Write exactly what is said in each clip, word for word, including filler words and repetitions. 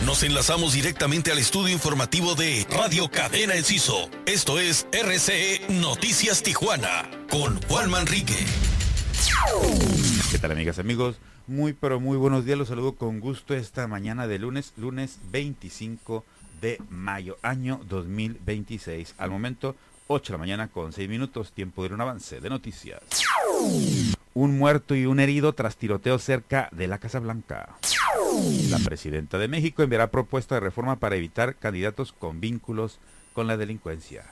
Nos enlazamos directamente al estudio informativo de Radio Cadena Enciso. Esto es R C E Noticias Tijuana con Juan Manrique. ¿Qué tal, amigas y amigos? Muy pero muy buenos días, los saludo con gusto esta mañana de lunes, lunes veinticinco de mayo, año dos mil veintiséis. Al momento, ocho de la mañana con seis minutos, tiempo de un avance de noticias. Un muerto y un herido tras tiroteo cerca de la Casa Blanca. La presidenta de México enviará propuesta de reforma para evitar candidatos con vínculos con la delincuencia.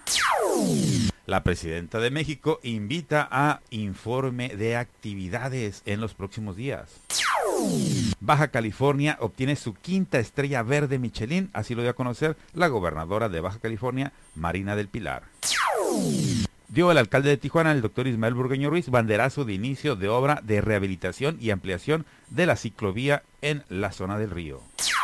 La presidenta de México invita a informe de actividades en los próximos días. Baja California obtiene su quinta estrella verde Michelin, así lo dio a conocer la gobernadora de Baja California, Marina del Pilar. Dio el alcalde de Tijuana, el doctor Ismael Burgueño Ruiz, banderazo de inicio de obra de rehabilitación y ampliación de la ciclovía en la zona del río.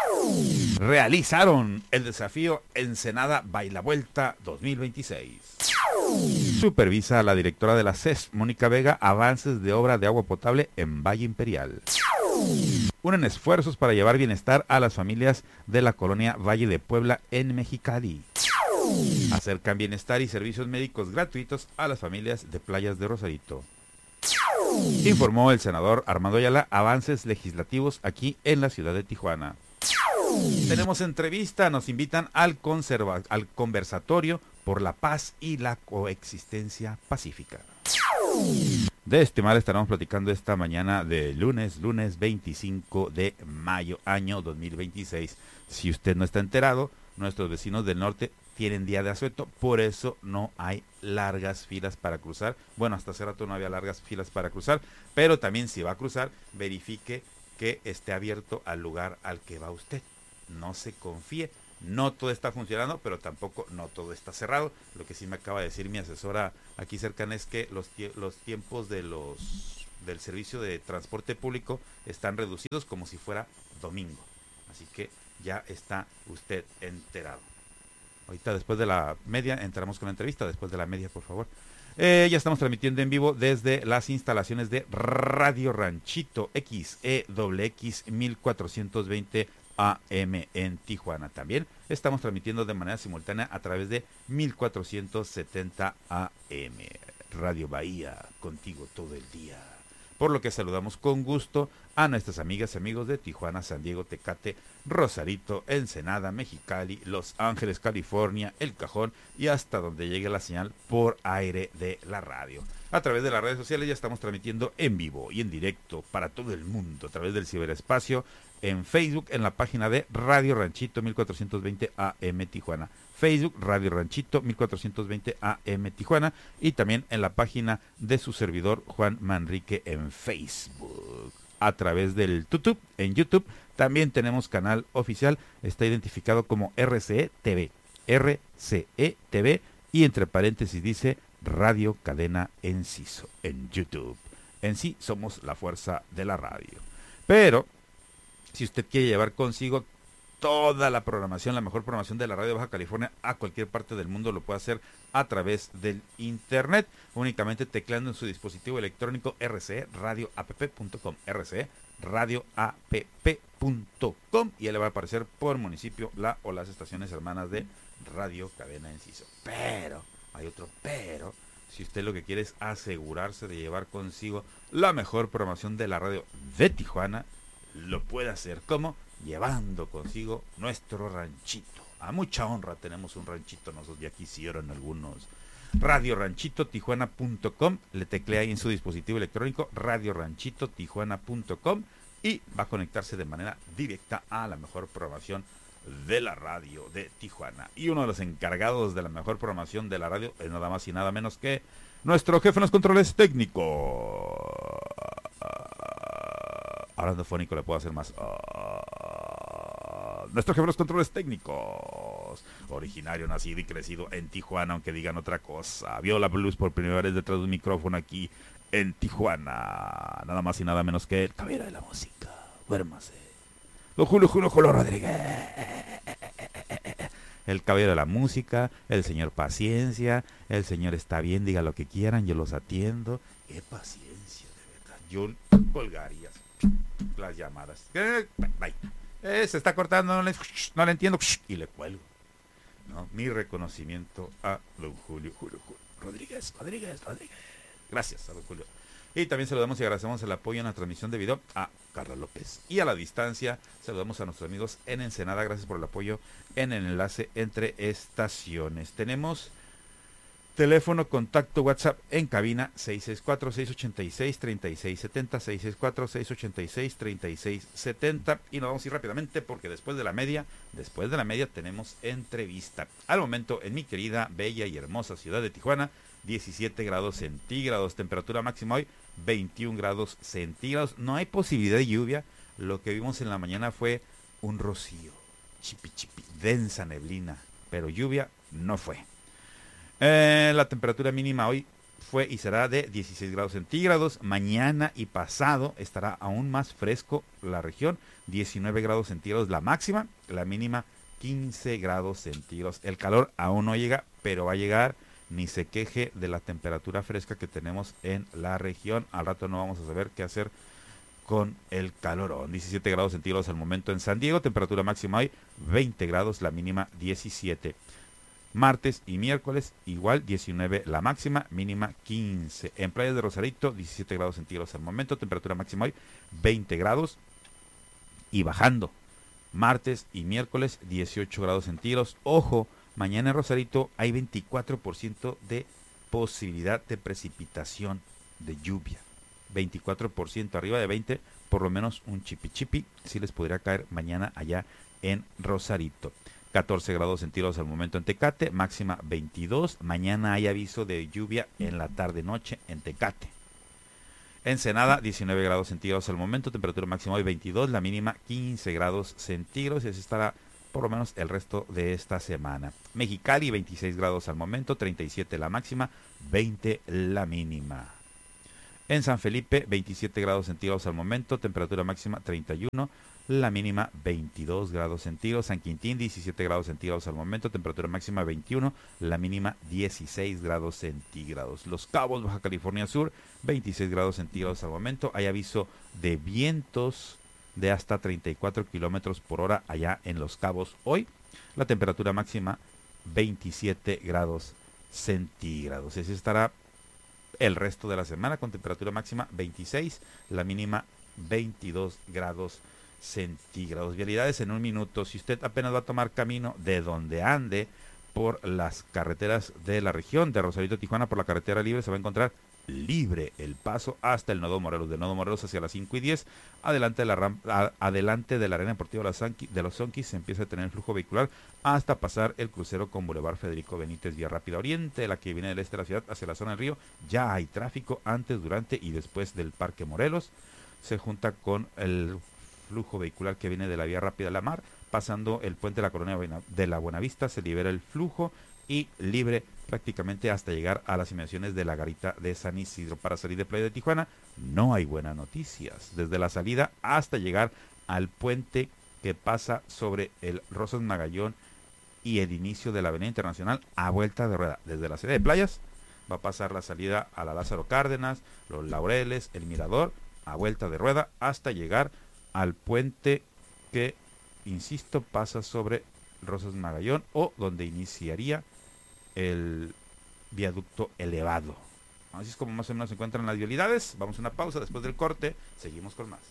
Realizaron el desafío Ensenada Baila Vuelta dos mil veintiséis. Supervisa a la directora de la C E S, Mónica Vega, avances de obra de agua potable en Valle Imperial. Unen esfuerzos para llevar bienestar a las familias de la colonia Valle de Puebla en Mexicali. Acercan bienestar y servicios médicos gratuitos a las familias de Playas de Rosarito. Informó el senador Armando Ayala avances legislativos aquí en la ciudad de Tijuana. Tenemos entrevista, nos invitan al, conserva, al conversatorio por la paz y la coexistencia pacífica. De este tema estaremos platicando esta mañana de lunes, lunes veinticinco de mayo, año dos mil veintiséis. Si usted no está enterado, nuestros vecinos del norte tienen día de asueto, por eso no hay largas filas para cruzar. Bueno, hasta hace rato no había largas filas para cruzar, pero también si va a cruzar, verifique que esté abierto al lugar al que va usted. No se confíe, no todo está funcionando, pero tampoco no todo está cerrado. Lo que sí me acaba de decir mi asesora aquí cercana es que los, tie- los tiempos de los del servicio de transporte público están reducidos como si fuera domingo. Así que ya está usted enterado. Ahorita después de la media entramos con la entrevista, después de la media, por favor. Eh, ya estamos transmitiendo en vivo desde las instalaciones de Radio Ranchito X E W X mil cuatrocientos veinte A M en Tijuana. También estamos transmitiendo de manera simultánea a través de mil cuatrocientos setenta A M. Radio Bahía, contigo todo el día. Por lo que saludamos con gusto a nuestras amigas y amigos de Tijuana, San Diego, Tecate, Rosarito, Ensenada, Mexicali, Los Ángeles, California, El Cajón y hasta donde llegue la señal por aire de la radio. A través de las redes sociales ya estamos transmitiendo en vivo y en directo para todo el mundo a través del ciberespacio, en Facebook, en la página de Radio Ranchito mil cuatrocientos veinte A M Tijuana. Facebook, Radio Ranchito mil cuatrocientos veinte A M Tijuana, y también en la página de su servidor Juan Manrique en Facebook. A través del YouTube, en YouTube, también tenemos canal oficial, está identificado como R C E T V, R C E T V, y entre paréntesis dice Radio Cadena Enciso en YouTube. En sí somos la fuerza de la radio. Pero si usted quiere llevar consigo toda la programación, la mejor programación de la radio de Baja California a cualquier parte del mundo, lo puede hacer a través del internet, únicamente tecleando en su dispositivo electrónico R C E radio app punto com, R C E radio app punto com, y ya le va a aparecer por municipio la o las estaciones hermanas de Radio Cadena Enciso. Pero, hay otro pero, si usted lo que quiere es asegurarse de llevar consigo la mejor programación de la radio de Tijuana, lo puede hacer. ¿Cómo? Llevando consigo nuestro ranchito. A mucha honra tenemos un ranchito, nosotros ya quisieron algunos. Radio Ranchito Tijuana punto com, le teclea ahí en su dispositivo electrónico Radio Ranchito Tijuana punto com y va a conectarse de manera directa a la mejor programación de la radio de Tijuana. Y uno de los encargados de la mejor programación de la radio es nada más y nada menos que nuestro jefe en los controles técnicos. Hablando fónico le puedo hacer más. Uh, nuestro jefe de los controles técnicos, originario, nacido y crecido en Tijuana, aunque digan otra cosa. Vio la blues por primera vez detrás de un micrófono aquí en Tijuana. Nada más y nada menos que el caballero de la música. Duérmase. Don Julio Julio Julio Rodríguez. El caballero de la música, el señor Paciencia, el señor está bien, diga lo que quieran, yo los atiendo. Qué paciencia, de verdad. Yo colgaría las llamadas. Bye. Eh, se está cortando, no le, no le entiendo. Y le cuelgo. ¿No? Mi reconocimiento a don Julio, Julio, Julio Rodríguez, Rodríguez, Rodríguez. Gracias a don Julio. Y también saludamos y agradecemos el apoyo en la transmisión de video a Carla López. Y a la distancia saludamos a nuestros amigos en Ensenada. Gracias por el apoyo en el enlace entre estaciones. Tenemos teléfono, contacto, WhatsApp en cabina seis seis cuatro, seis ocho seis, tres seis siete cero, seis seis cuatro, seis ocho seis, tres seis siete cero. Y nos vamos a ir rápidamente porque después de la media, después de la media tenemos entrevista. Al momento en mi querida, bella y hermosa ciudad de Tijuana, diecisiete grados centígrados, temperatura máxima hoy veintiún grados centígrados. No hay posibilidad de lluvia. Lo que vimos en la mañana fue un rocío, chipi chipi, densa neblina, pero lluvia no fue. Eh, la temperatura mínima hoy fue y será de dieciséis grados centígrados. Mañana y pasado estará aún más fresco la región, diecinueve grados centígrados la máxima, la mínima quince grados centígrados. El calor aún no llega, pero va a llegar. Ni se queje de la temperatura fresca que tenemos en la región. Al rato no vamos a saber qué hacer con el calor. diecisiete grados centígrados al momento en San Diego, temperatura máxima hoy veinte grados, la mínima diecisiete. Martes y miércoles igual diecinueve la máxima, mínima quince. En Playas de Rosarito diecisiete grados centígrados al momento, temperatura máxima hoy veinte grados y bajando. Martes y miércoles dieciocho grados centígrados. Ojo, mañana en Rosarito hay veinticuatro por ciento de posibilidad de precipitación de lluvia. veinticuatro por ciento, arriba de veinte, por lo menos un chipi chipi sí les podría caer mañana allá en Rosarito. catorce grados centígrados al momento en Tecate, máxima veintidós. Mañana hay aviso de lluvia en la tarde-noche en Tecate. Ensenada, diecinueve grados centígrados al momento, temperatura máxima hoy veintidós, la mínima quince grados centígrados, y así estará por lo menos el resto de esta semana. Mexicali, veintiséis grados al momento, treinta y siete la máxima, veinte la mínima. En San Felipe, veintisiete grados centígrados al momento, temperatura máxima treinta y uno, la mínima veintidós grados centígrados. San Quintín, diecisiete grados centígrados al momento, temperatura máxima veintiuno, la mínima dieciséis grados centígrados. Los Cabos, Baja California Sur, veintiséis grados centígrados al momento. Hay aviso de vientos de hasta treinta y cuatro kilómetros por hora allá en Los Cabos hoy. La temperatura máxima veintisiete grados centígrados. Así estará el resto de la semana con temperatura máxima veintiséis, la mínima veintidós grados centígrados. Vialidades en un minuto. Si usted apenas va a tomar camino de donde ande por las carreteras de la región de Rosarito a Tijuana, por la carretera libre, se va a encontrar libre el paso hasta el Nodo Morelos. De Nodo Morelos hacia las cinco y diez, adelante de la, ram, a, adelante de la Arena Deportiva de, la de los Zonkis se empieza a tener el flujo vehicular hasta pasar el crucero con Boulevard Federico Benítez, vía rápida oriente, la que viene del este de la ciudad hacia la zona del río. Ya hay tráfico antes, durante y después del Parque Morelos. Se junta con el flujo vehicular que viene de la vía rápida de la mar, pasando el puente de la Colonia de la Buenavista, se libera el flujo y libre prácticamente hasta llegar a las inmediaciones de la Garita de San Isidro. Para salir de Playa de Tijuana no hay buenas noticias, desde la salida hasta llegar al puente que pasa sobre el Rosas Magallón y el inicio de la Avenida Internacional a vuelta de rueda. Desde la sede de Playas va a pasar la salida a la Lázaro Cárdenas, Los Laureles, el Mirador, a vuelta de rueda hasta llegar al puente que, insisto, pasa sobre Rosas Magallón, o donde iniciaría el viaducto elevado. Así es como más o menos se encuentran las vialidades. Vamos a una pausa, después del corte seguimos con más.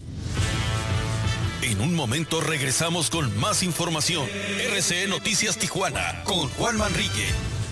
En un momento regresamos con más información. R C E Noticias Tijuana con Juan Manrique.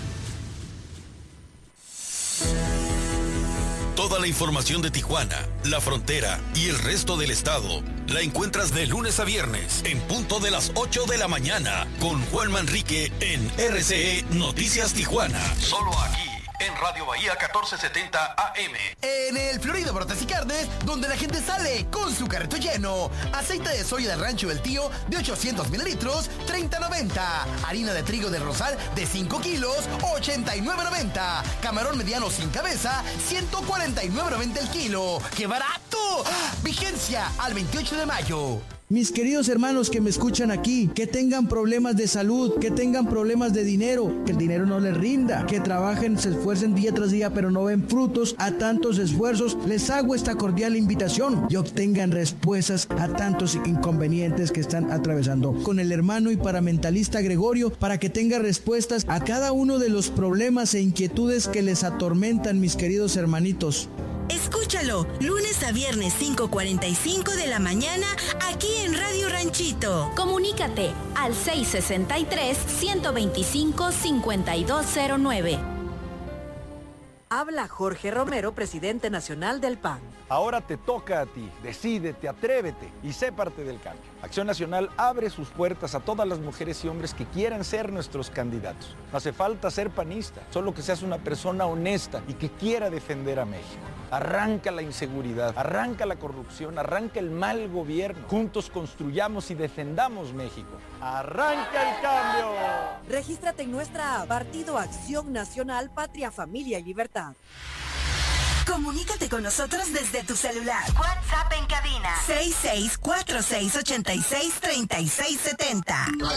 Toda la información de Tijuana, la frontera y el resto del estado la encuentras de lunes a viernes en punto de las ocho de la mañana con Juan Manrique en R C E Noticias Tijuana. Solo aquí en Radio Bahía catorce setenta A M. En el Florido Brotes y Carnes, donde la gente sale con su carrito lleno. Aceite de soya del Rancho del Tío de ochocientos mililitros, treinta noventa. Harina de trigo del Rosal de cinco kilos, ochenta y nueve noventa. Camarón mediano sin cabeza, ciento cuarenta y nueve noventa el kilo. ¡Qué barato! Vigencia al veintiocho de mayo. Mis queridos hermanos que me escuchan aquí, que tengan problemas de salud, que tengan problemas de dinero, que el dinero no les rinda, que trabajen, se esfuercen día tras día, pero no ven frutos a tantos esfuerzos, les hago esta cordial invitación y obtengan respuestas a tantos inconvenientes que están atravesando con el hermano y paramentalista Gregorio, para que tenga respuestas a cada uno de los problemas e inquietudes que les atormentan, mis queridos hermanitos. Escúchalo, lunes a viernes cinco cuarenta y cinco de la mañana, aquí en Radio Ranchito. Comunícate al seis sesenta y tres, ciento veinticinco, cincuenta y dos cero nueve. Habla Jorge Romero, presidente nacional del P A N. Ahora te toca a ti, decídete, atrévete y sé parte del cambio. Acción Nacional abre sus puertas a todas las mujeres y hombres que quieran ser nuestros candidatos. No hace falta ser panista, solo que seas una persona honesta y que quiera defender a México. Arranca la inseguridad, arranca la corrupción, arranca el mal gobierno. Juntos construyamos y defendamos México. ¡Arranca el cambio! Regístrate en nuestra app, Partido Acción Nacional, Patria, Familia y Libertad. Comunícate con nosotros desde tu celular. WhatsApp en cabina seis seis cuatro seis ocho seis tres seis siete cero.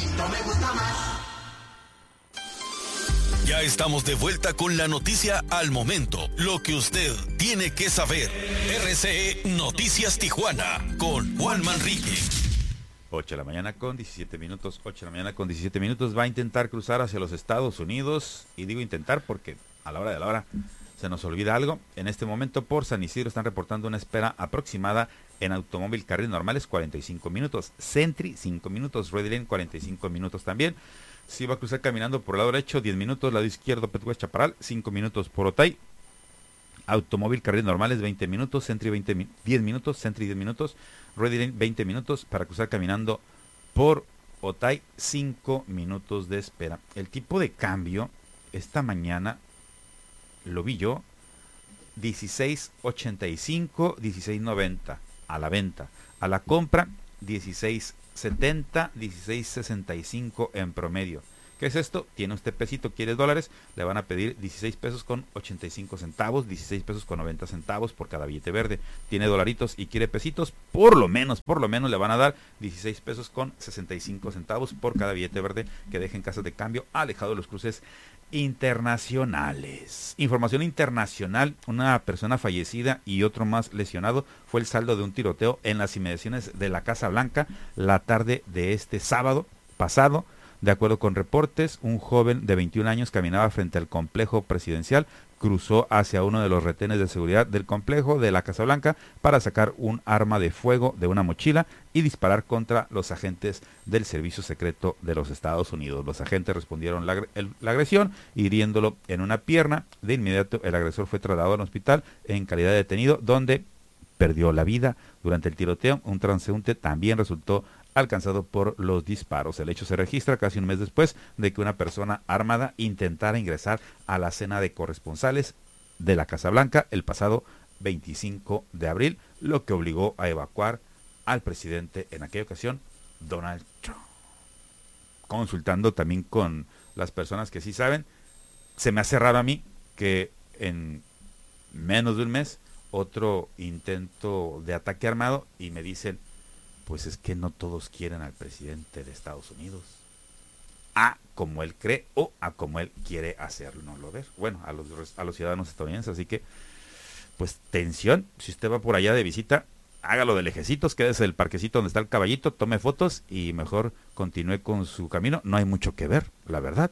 Ya estamos de vuelta con la noticia al momento, lo que usted tiene que saber. R C E Noticias Tijuana con Juan Manrique. ocho de la mañana con diecisiete minutos, ocho de la mañana con diecisiete minutos, va a intentar cruzar hacia los Estados Unidos, y digo intentar porque a la hora de la hora se nos olvida algo. En este momento por San Isidro están reportando una espera aproximada en automóvil carriles normales cuarenta y cinco minutos, Sentry cinco minutos, Red Lane cuarenta y cinco minutos también. Si va a cruzar caminando por el lado derecho, diez minutos, lado izquierdo, Petúes Chaparral, cinco minutos por Otay. Automóvil carriles normales, veinte minutos, Sentry veinte, diez minutos, Sentry diez minutos, Red Lane veinte minutos, para cruzar caminando por Otay, cinco minutos de espera. El tipo de cambio esta mañana lo vi yo, dieciséis ochenta y cinco, dieciséis noventa a la venta. A la compra, dieciséis setenta, dieciséis sesenta y cinco en promedio. ¿Qué es esto? Tiene usted pesito, quiere dólares, le van a pedir dieciséis pesos con ochenta y cinco centavos, dieciséis pesos con noventa centavos por cada billete verde. Tiene dolaritos y quiere pesitos, por lo menos, por lo menos le van a dar dieciséis pesos con sesenta y cinco centavos por cada billete verde que deje en casas de cambio, alejado de los cruces internacionales. Información internacional: una persona fallecida y otro más lesionado fue el saldo de un tiroteo en las inmediaciones de la Casa Blanca la tarde de este sábado pasado. De acuerdo con reportes, un joven de veintiún años caminaba frente al complejo presidencial, cruzó hacia uno de los retenes de seguridad del complejo de la Casa Blanca para sacar un arma de fuego de una mochila y disparar contra los agentes del Servicio Secreto de los Estados Unidos. Los agentes respondieron la, el, la agresión, hiriéndolo en una pierna. De inmediato el agresor fue trasladado al hospital en calidad de detenido, donde perdió la vida. Durante el tiroteo, un transeúnte también resultó alcanzado por los disparos. El hecho se registra casi un mes después de que una persona armada intentara ingresar a la cena de corresponsales de la Casa Blanca el pasado veinticinco de abril, lo que obligó a evacuar al presidente en aquella ocasión, Donald Trump. Consultando también con las personas que sí saben, se me hace raro a mí que en menos de un mes otro intento de ataque armado, y me dicen, pues es que no todos quieren al presidente de Estados Unidos a como él cree o a como él quiere hacerlo, lo ver. Bueno, a los, a los ciudadanos estadounidenses. Así que, pues, tensión. Si usted va por allá de visita, hágalo de lejecitos, quédese del parquecito donde está el caballito, tome fotos y mejor continúe con su camino. No hay mucho que ver, la verdad.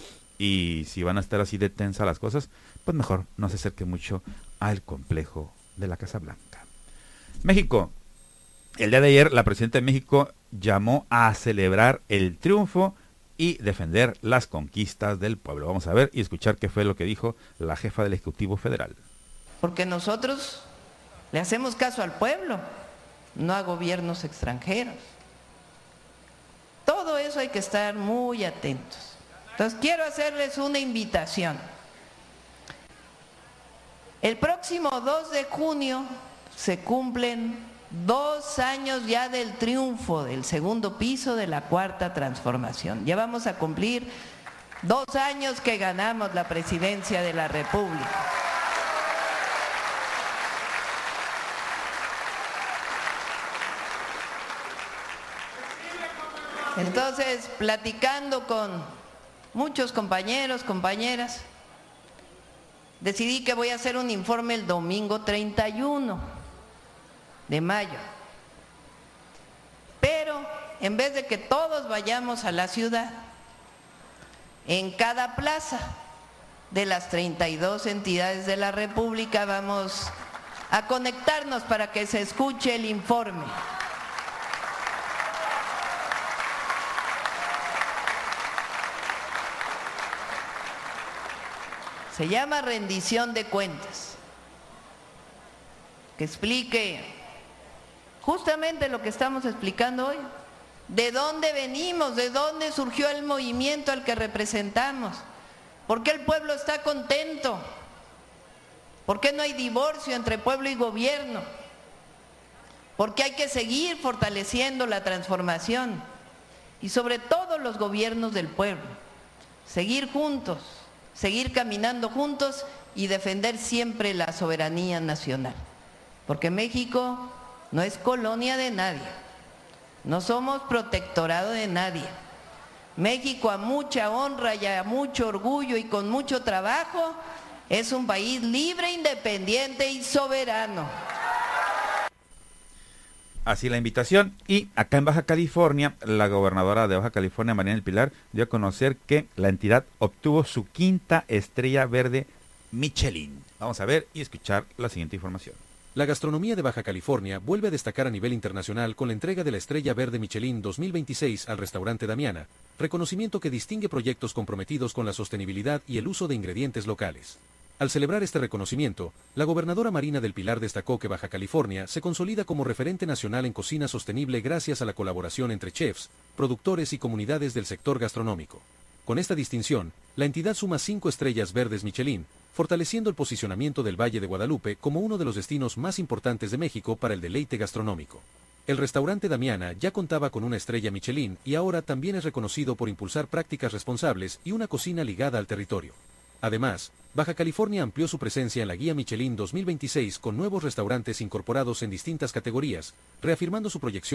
Y si van a estar así de tensa las cosas, pues mejor no se acerque mucho al complejo de la Casa Blanca. México. El día de ayer, la presidenta de México llamó a celebrar el triunfo y defender las conquistas del pueblo. Vamos a ver y escuchar qué fue lo que dijo la jefa del Ejecutivo Federal. Porque nosotros le hacemos caso al pueblo, no a gobiernos extranjeros. Todo eso hay que estar muy atentos. Entonces quiero hacerles una invitación. El próximo dos de junio se cumplen dos años ya del triunfo del segundo piso de la Cuarta Transformación. Ya vamos a cumplir dos años que ganamos la presidencia de la República. Entonces, platicando con muchos compañeros, compañeras, decidí que voy a hacer un informe el domingo treinta y uno de mayo. Pero en vez de que todos vayamos a la ciudad, en cada plaza de las treinta y dos entidades de la República vamos a conectarnos para que se escuche el informe. Se llama rendición de cuentas, que explique justamente lo que estamos explicando hoy. ¿De dónde venimos? ¿De dónde surgió el movimiento al que representamos? ¿Por qué el pueblo está contento? ¿Por qué no hay divorcio entre pueblo y gobierno? ¿Por qué hay que seguir fortaleciendo la transformación? Y sobre todo los gobiernos del pueblo, seguir juntos, seguir caminando juntos y defender siempre la soberanía nacional. Porque México no es colonia de nadie. No somos protectorado de nadie. México, a mucha honra y a mucho orgullo y con mucho trabajo, es un país libre, independiente y soberano. Así la invitación. Y acá en Baja California, la gobernadora de Baja California, Marina del Pilar, dio a conocer que la entidad obtuvo su quinta estrella verde Michelin. Vamos a ver y escuchar la siguiente información. La gastronomía de Baja California vuelve a destacar a nivel internacional con la entrega de la Estrella Verde Michelin dos mil veintiséis al restaurante Damiana, reconocimiento que distingue proyectos comprometidos con la sostenibilidad y el uso de ingredientes locales. Al celebrar este reconocimiento, la gobernadora Marina del Pilar destacó que Baja California se consolida como referente nacional en cocina sostenible gracias a la colaboración entre chefs, productores y comunidades del sector gastronómico. Con esta distinción, la entidad suma cinco estrellas verdes Michelin, fortaleciendo el posicionamiento del Valle de Guadalupe como uno de los destinos más importantes de México para el deleite gastronómico. El restaurante Damiana ya contaba con una estrella Michelin y ahora también es reconocido por impulsar prácticas responsables y una cocina ligada al territorio. Además, Baja California amplió su presencia en la Guía Michelin dos mil veintiséis con nuevos restaurantes incorporados en distintas categorías, reafirmando su proyección